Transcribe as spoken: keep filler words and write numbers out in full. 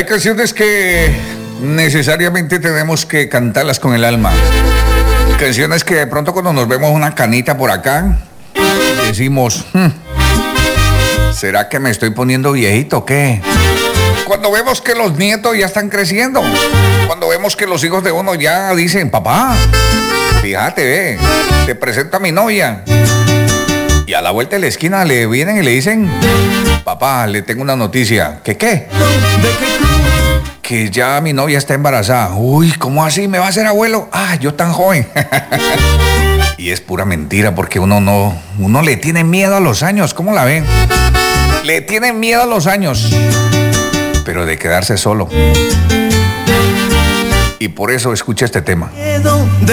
Hay canciones que necesariamente tenemos que cantarlas con el alma. Canciones que de pronto cuando nos vemos una canita por acá, decimos, hmm, ¿será que me estoy poniendo viejito o qué? Cuando vemos que los nietos ya están creciendo, cuando vemos que los hijos de uno ya dicen, papá, fíjate, ve, te presento a mi novia. Y a la vuelta de la esquina le vienen y le dicen, papá, le tengo una noticia. ¿Qué qué? Que ya mi novia está embarazada. Uy, ¿cómo así? ¿Me va a hacer abuelo? Ah, yo tan joven. Y es pura mentira porque uno no, uno le tiene miedo a los años. ¿Cómo la ven? Le tiene miedo a los años, pero de quedarse solo. Y por eso escucha este tema.